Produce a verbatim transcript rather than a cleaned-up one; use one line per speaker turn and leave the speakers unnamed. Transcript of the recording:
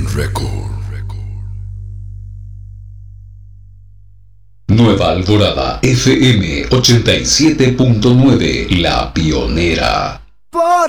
Record. Nueva Alborada F M ochenta y siete punto nueve, La Pionera.
Por